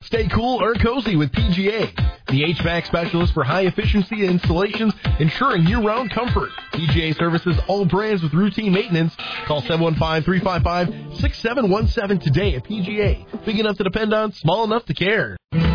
Stay cool or cozy with PGA, the HVAC specialist for high-efficiency installations, ensuring year-round comfort. PGA services all brands with routine maintenance. Call 715-355-6717 today at PGA. Big enough to depend on, small enough to care.